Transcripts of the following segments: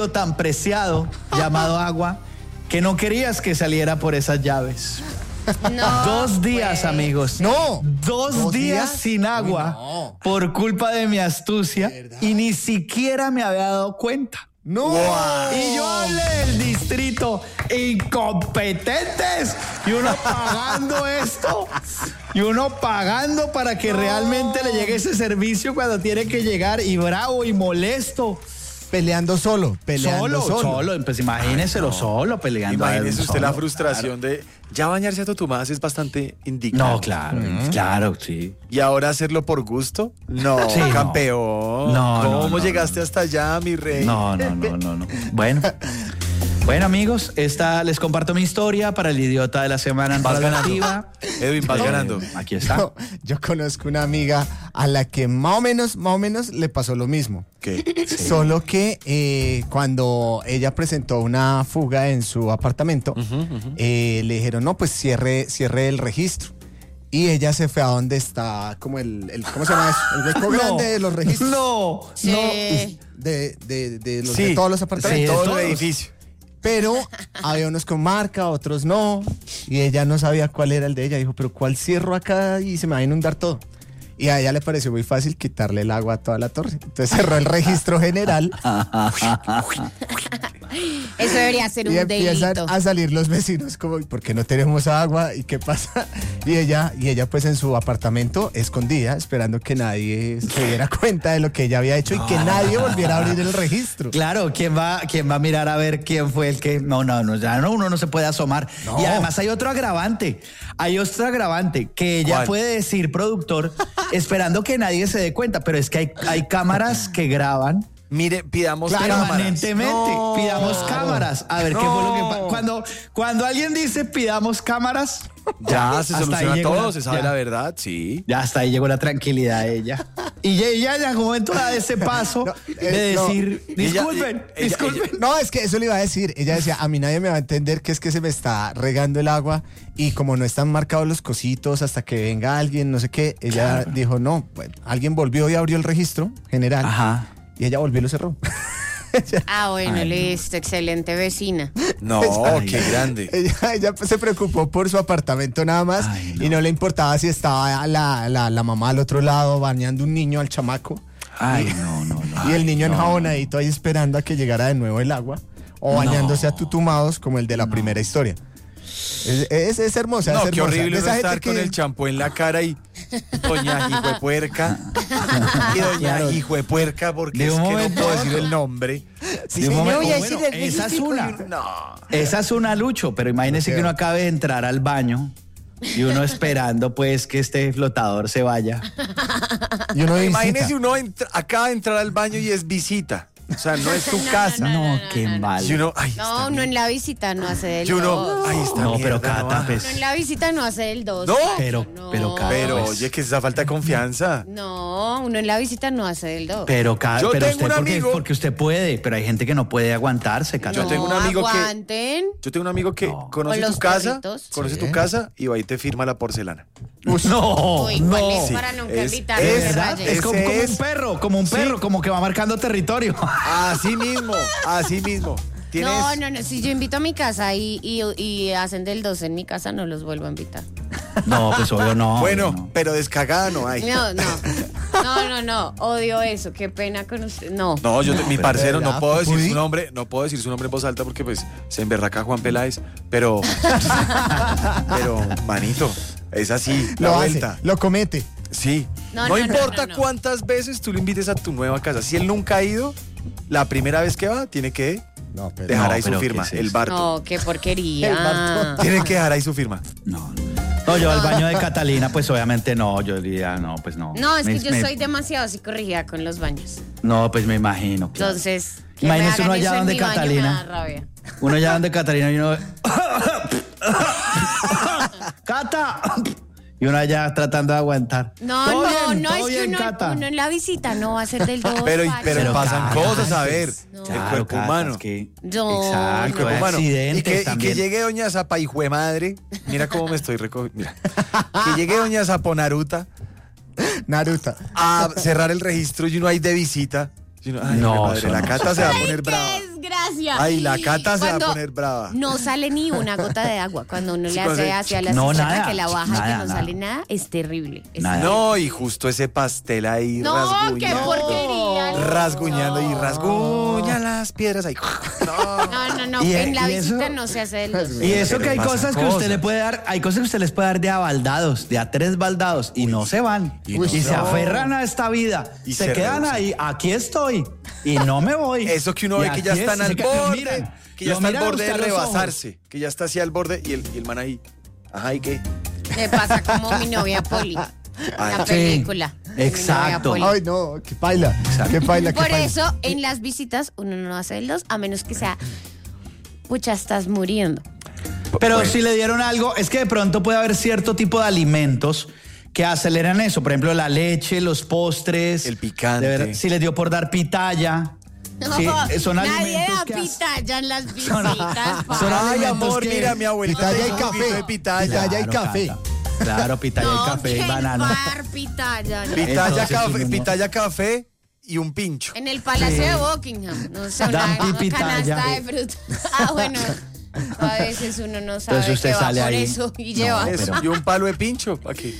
tan preciado llamado agua que no querías que saliera por esas llaves. No, 2 días, amigos. No. 2 días sin agua. Uy, no. Por culpa de mi astucia y ni siquiera me había dado cuenta. No. Y yo hablé del distrito, incompetentes, y uno pagando esto, y uno pagando para que realmente le llegue ese servicio cuando tiene que llegar, y bravo y molesto. Peleando solo. Solo, pues imagínenselo solo peleando. Imagínese usted solo, la frustración de ya bañarse a totumadas es bastante indignante. No, claro, sí. ¿Y ahora hacerlo por gusto? No, Sí, campeón. no. ¿Cómo llegaste hasta allá, mi rey? No. Bueno, amigos, les comparto mi historia para el idiota de la semana en Vas radioactiva. ganando. Edwin, vas ganando. Aquí está. No, yo conozco una amiga a la que más o menos le pasó lo mismo. ¿Qué? Solo que cuando ella presentó una fuga en su apartamento, le dijeron, no, pues cierre el registro. Y ella se fue a donde está como ¿cómo se llama eso? El hueco grande de los registros. Sí. De todos los apartamentos. Sí, Todo todos. el edificio. Pero había unos con marca, otros no. Y ella no sabía cuál era el de ella. Dijo, pero ¿cuál cierro acá? Y se me va a inundar todo. Y a ella le pareció muy fácil quitarle el agua a toda la torre. Entonces cerró el registro general. Eso debería ser Y un delito. empiezan a salir los vecinos como, ¿por qué no tenemos agua? ¿Y qué pasa? Y ella pues en su apartamento escondida, esperando que nadie se diera cuenta de lo que ella había hecho y que nadie volviera a abrir el registro. Claro, ¿quién va a mirar a ver quién fue el que? No, uno no se puede asomar. No. Y además hay otro agravante que ella ¿Cuál? puede decir, productor, esperando que nadie se dé cuenta, pero es que hay cámaras que graban Mire, pidamos Claro, cámaras. permanentemente. No. Pidamos cámaras. A ver qué fue lo que cuando alguien dice pidamos cámaras, Ya se hasta ahí soluciona llegó todo, la- se sabe ya. la verdad, sí. ya hasta ahí llegó la tranquilidad de ella. Y ella en algún momento da ese paso de no. decir, disculpen. No, es que eso le iba a decir. Ella decía, a mí nadie me va a entender que es que se me está regando el agua y como no están marcados los cositos hasta que venga alguien, no sé qué, ella dijo, no, pues, alguien volvió y abrió el registro general. Ajá. Y ella volvió y lo cerró. Bueno, listo, excelente vecina. No, Ay, qué grande. Ella se preocupó por su apartamento nada más. Ay, no. Y no le importaba si estaba la mamá al otro lado bañando un niño al chamaco. Ay, no. Y el niño no. enjabonadito ahí esperando a que llegara de nuevo el agua. O bañándose a tutumados como el de la primera historia. Es hermosa, No, es hermosa. qué horrible De uno esa estar gente con que- el champú en la cara y doña hijuepuerca. Y doña hijuepuerca, porque De es un que no momento puedo a decir otro. el nombre. Sí, De un señor. momento- voy a bueno, decir el esa es registro. una. No. Esa es una, Lucho, pero imagínese que uno acabe de entrar al baño y uno esperando pues que este flotador se vaya. Y uno visita. Imagínese uno acaba de entrar al baño y es visita. O sea, no es su casa. No, qué mal. Y uno, ay, No, uno en la visita no hace del y uno, 2. ay, está No, pero mierda, Cata, no, pues. Uno en la visita no hace del 2. No. Pero, Cata, Pero, pues. oye, que es esa falta de confianza. No, uno en la visita no hace del 2. Pero Yo pero tengo usted un amigo- porque usted puede, pero hay gente que no puede aguantarse, Cata. Yo tengo un amigo que- aguanten. Yo tengo un amigo que conoce Con tu los casa, perritos. conoce Sí. tu casa y va y te firma la porcelana. No, Uy, ¿cuál es Sí. para nunca Es- invitarme es a que verdad, raye? Es como Ese un es- perro, Sí. como que va marcando territorio. Así mismo, así mismo. ¿Tienes? No, si yo invito a mi casa y hacen del 2 en mi casa, no los vuelvo a invitar. No, pues obvio no. Bueno, no. pero descagada no hay. No, odio eso, qué pena con usted. No. No, mi parcero, ¿verdad, no puedo decir Pupudi? su nombre, no puedo decir su nombre en voz alta porque pues se emberraca Juan Peláez, pero manito, es así, la Lo hace, vuelta. lo comete. Sí. No, No no, importa no. cuántas veces tú lo invites a tu nueva casa. Si él nunca ha ido, la primera vez que va, tiene que No, pero dejar No, ahí su pero firma, ¿qué es el eso? Barto. No, qué El porquería. Barto. Tiene que dejar ahí su firma. No, yo al baño de Catalina, pues obviamente no, yo diría, no, pues no. No, es que yo Me- soy demasiado psicorrígida con los baños. No, pues me imagino. Claro. Entonces, que Imagínese me uno hagan allá eso en donde mi baño Catalina. me da rabia. Uno ya donde Catalina y uno. ¡Cata! Y uno allá tratando de aguantar. No, Todo bien, no, todo es que bien, Cata. uno en la visita no va a ser del 2. Pero Pero pasan Cata, cosas, a ver. No. El Claro, cuerpo Cata, humano. es que- No, exacto, El cuerpo hay humano. accidentes Y que también. llegue doña Zapa, hijo de madre. Mira cómo me estoy recogiendo. Mira. Que llegue doña Zaponaruta Naruto. a cerrar el registro y uno ahí de visita. Y uno, ay, No, hijo de madre, eso la no. Cata se va a poner ¡Qué brava. desgracia! desgracia! Ay, la Cata se va a Cuando poner brava. no sale ni una gota de agua. Cuando uno Sí, le cuando hace se- hacia la No, cisterna nada, que la baja y nada, que no nada. sale nada, es terrible. Es Nada. No, y justo ese pastel ahí No, qué rasguñando. porquería. Rasguñando y rasguña las piedras ahí. No. No, Y- en la y eso- visita no se hace del 2. Y eso Pero que hay pasan cosas que usted cosas. le puede dar, hay cosas que usted les puede dar de a baldados, de a 3 baldados, y no se van. y Y, no se no. aferran a esta vida. Y se se quedan rehusan. ahí, aquí estoy, y no me voy. Eso que uno Y ve que ya aquí están es- al se que- borde, miran, que ya lo está al miran a borde de usted a los ojos. rebasarse, que ya está hacia el borde y el man ahí. Ajá, ¿y qué? Me pasa como mi novia Poli. Ay, La sí, película. de mi exacto. novia Poli. Ay, no, qué paila. Qué paila, qué Por paila. eso, en las visitas, uno no hace el 2, a menos que sea, pucha, estás muriendo. Pero Bueno. si le dieron algo, es que de pronto puede haber cierto tipo de alimentos que aceleran eso. Por ejemplo, la leche, los postres. El picante. De verdad, si les dio por dar pitaya. Sí, son Nadie alimentos da que pitaya en las Son- visitas. pa. son Ay, alimentos amor, que- mira, mi abuelita Pitaya y hizo un poquito café. de pitaya. Pitaya y café. Cata. Claro, pitaya No, y café y que banano. bar pitaya. no. Pitaya, Entonces, café, uno no- pitaya, café y un pincho. En el Palacio de Buckingham, no sé, Dan una pitaya. canasta de fruta. Ah, bueno, a veces uno no sabe Entonces usted qué va sale por ahí. eso y No, lleva. Eso, pero- y un palo de pincho. ¿Para qué?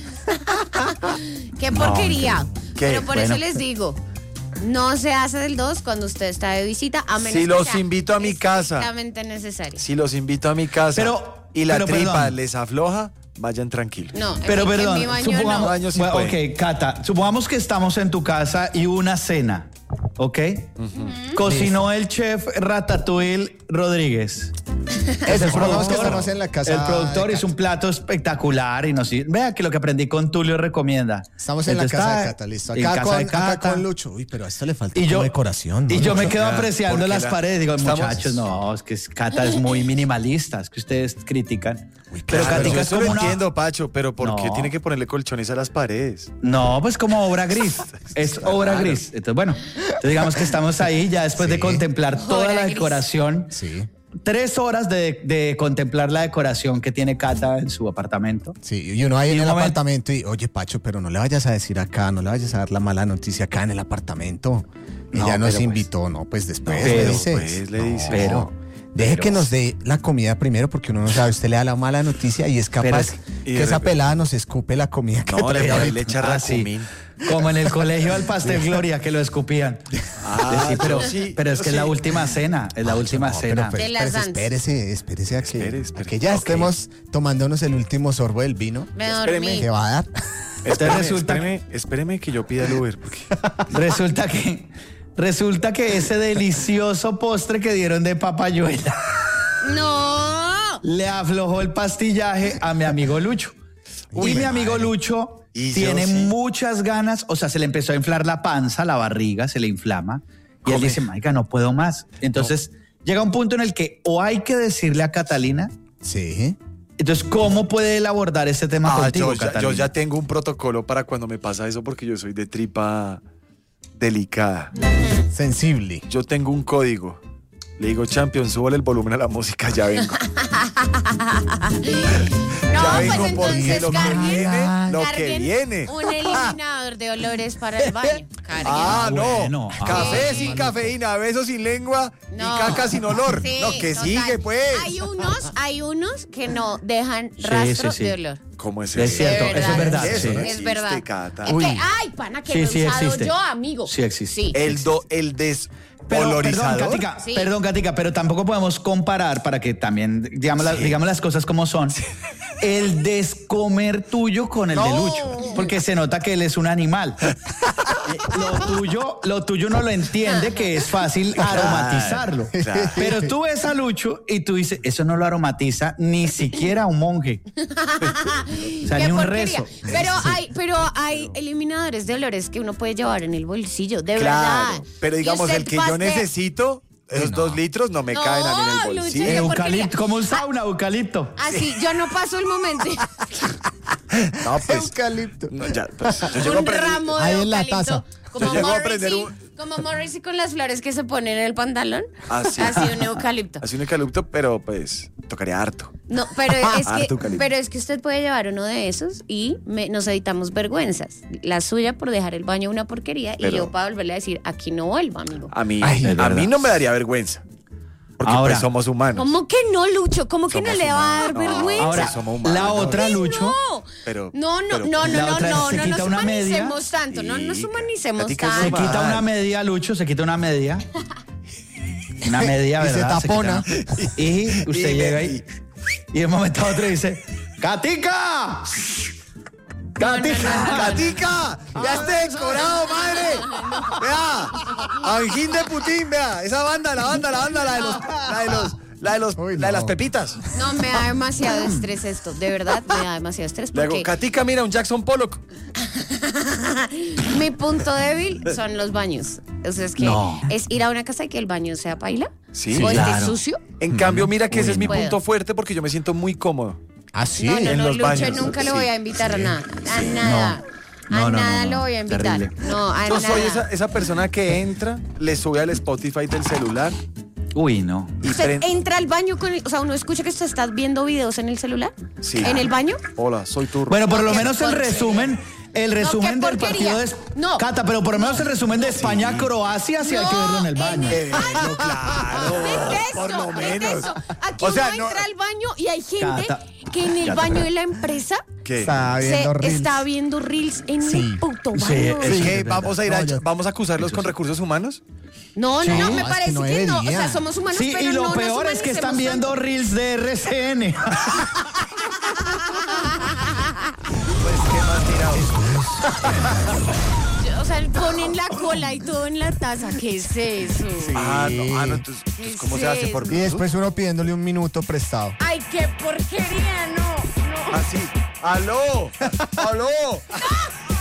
Qué porquería. ¿Qué? Pero por Bueno. eso les digo, no se hace del 2 cuando usted está de visita, a menos Si que los sea invito a mi casa. estrictamente necesario. Si los invito a mi casa Pero- y la pero tripa perdón. les afloja, vayan tranquilos. No, Pero en mi perdón, baño supongamos, no. Baño sí bueno, puede. ok, Cata, supongamos que estamos en tu casa y hubo una cena, ¿ok? Cocinó el chef Ratatouille Rodríguez. Eso, supongamos que estamos en la casa. El productor de hizo un plato espectacular y nos vea que lo que aprendí con Tulio recomienda. Estamos en la Entonces, casa de está Cata, listo. en Acá casa de con, acá Cata. con Lucho. Uy, pero a esto le falta Y como yo, decoración, ¿no? y yo me Lucho? quedo Ah, apreciando porque las la- paredes. Digo, estamos- muchachos, no, es que Cata es muy minimalista, es que ustedes critican. Pero Claro, Catica yo es eso como lo una... entiendo, Pacho, pero ¿por qué No. tiene que ponerle colchones a las paredes? No, pues como obra gris. Es Está obra raro. gris. Entonces, bueno, entonces digamos que estamos ahí ya después de Sí. contemplar toda Obra la gris. decoración. Sí, 3 horas de contemplar la decoración que tiene Cata en su apartamento. sí. Y uno ahí Y en un el momento- apartamento y, oye, Pacho, pero no le vayas a decir acá, no le vayas a dar la mala noticia acá en el apartamento. No, Ella nos pero pues- invitó, no, pues después No, le pero dices. pues, le dices. Pero- Deje que nos dé la comida primero porque uno no sabe, usted le da la mala noticia y es Pero capaz es- y que de esa repente- pelada nos escupe la comida que No, le trae voy ahorita. le echa Ah, sí. racumín. Como en el colegio al pastel Gloria, que lo escupían. Ah, Sí, pero, yo sí, pero es yo que es la sí. última cena, es la última No, cena. pero De las espérese, Sanz. espérese a que, Espere. a que ya Ok. estemos tomándonos el último sorbo del vino Me Espéreme. dormí. que va a dar. Espéreme que yo pida el Uber. Porque... Resulta que ese delicioso postre que dieron de papayuela No. le aflojó el pastillaje a mi amigo Lucho. Uy, y mi amigo madre. Lucho Y yo tiene sí. muchas ganas, o sea, se le empezó a inflar la panza, la barriga, se le inflama. Y él Come. dice, marica, no puedo más. Entonces llega un punto en el que o hay que decirle a Catalina, Sí. entonces, ¿cómo puede él abordar ese tema contigo, yo Catalina? ya tengo un protocolo para cuando me pasa eso porque yo soy de tripa delicada. Sensible. Yo tengo un código. Le digo, Champion, súbale el volumen a la música, ya vengo. No, ya pues vengo porque entonces lo que carguen, viene, lo que carguen viene. un eliminador de olores para el baño. Carguen. Ah, no. bueno. Café Sí. sin cafeína, besos sin lengua No. y caca sin olor. Sí, no, que total. sigue, pues. Hay unos que no dejan rastro sí, sí. de olor. ¿Cómo es Es eso? cierto, De eso es verdad. Eso sí. no Es existe, verdad. Cata. Es Uy. que, ay, pana, que Sí, lo he sí usado existe. yo, amigo. Sí existe. Sí. El Pero, desolorizador. Sí. Perdón, Katica, pero tampoco podemos comparar para que también digamos, digamos las cosas como son. El descomer tuyo con el de No. Lucho, porque se nota que él es un animal. Lo tuyo no lo entiende, que es fácil aromatizarlo. claro. Pero tú ves a Lucho y tú dices, eso no lo aromatiza ni siquiera un monje. O sea, Qué ni un porquería. rezo. Pero hay eliminadores de olores que uno puede llevar en el bolsillo, de Claro. verdad. Pero Y digamos, usted el que yo paste- necesito, esos 2 litros no me No, caen a mí en el Lucho, bolsillo. qué Eucalipto, como un sauna, eucalipto. Así, yo no paso el momento. No, pues. Eucalipto. No, ya, pues, yo llego a Un aprender- ramo de Ahí en la eucalipto. taza. Como Yo llego a aprender Morrissey, como Morrissey con las flores que se ponen en el pantalón. Así. Así un eucalipto. Así un eucalipto, pero pues tocaría harto. No, pero Harto eucalipto. es que usted puede llevar uno de esos y nos evitamos vergüenzas. La suya por dejar el baño una porquería y Pero- yo para volverle a decir, aquí no vuelvo, amigo. A mí, Ay, es a verdad. mí no me daría vergüenza. Porque Ahora, pues somos humanos. ¿Cómo que no, Lucho? ¿Cómo que no Somos le va a dar humanos. vergüenza? Ahora, somos humanos. la otra, Ay, Lucho. No, Pero- no, pero- La otra es, se no quita nos una media. humanicemos tanto, no nos Sí, humanicemos Katica es Se tanto. quita Mal. una media, Lucho, se quita una media. Una media, Y se ¿verdad? tapona. quita una- y usted llega y de un momento a otro dice, ¡Katica! ¡Katica! ¡Catica! ¡Ya está decorado, madre! Vea, Anjín de Putin, vea, esa banda, la de las pepitas. No, me da demasiado estrés esto, de verdad, me da demasiado estrés Luego, porque Catica, mira, un Jackson Pollock. mi punto débil son los baños. O sea, es que No. es ir a una casa y que el baño sea paila Sí. o esté claro. sucio. En cambio, mira que ese es mi Puedo. punto fuerte porque yo me siento muy cómodo. Ah, sí. No, en los Lucho, baños, nunca le sí. voy a invitar a nada. A nada. No, a no, nada no, lo no. voy a invitar. Terrible. No, a Yo nada. soy esa persona que entra, le sube al Spotify del celular Uy, no. y Usted entra al baño con o sea, uno escucha que usted está viendo videos en el celular. Sí. ¿En el baño? Hola, soy turro. Bueno, por No, lo qué menos el porquería. resumen del porquería. partido de No. Cata, pero por lo menos el resumen de España-Croacia sí hay que verlo en el baño. No, claro. Detesto, Por lo menos. detesto. Aquí O sea, uno no- entra al baño y hay gente Cata, que en el Cata, baño pero- de la empresa ¿Qué? Está viendo reels. está viendo reels en el puto baño. Sí, ¿Qué? es ¿Vamos a ir No, yo- vamos a acusarlos con recursos humanos? No, no, me es que parece no que no. O debería. sea, somos humanos, Sí, pero y lo no peor nos es que están humanicemos viendo tanto. reels de RCN. Pues qué más tirado. O sea, ponen la cola y todo en la taza. ¿Qué es eso? No, entonces, ¿cómo se hace por Y Bluetooth? después uno pidiéndole un minuto prestado. Ay, qué porquería, no, no. Así. ¡Aló! ¡Aló!